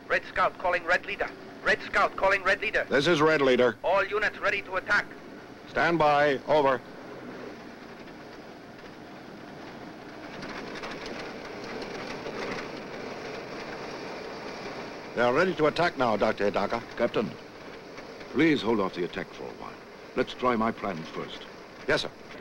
Red Scout calling Red Leader. Red Scout calling Red Leader. This is Red Leader. All units ready to attack. Stand by. Over. They are ready to attack now, Dr. Hidaka. Captain, please hold off the attack for a while. Let's try my plans first. Yes, sir.